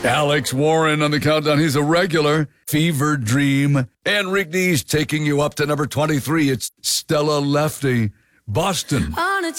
Alex Warren on the countdown. He's a regular. Fever Dream. And Rick Dees taking you up to number 23. It's Stella Lefty. Boston.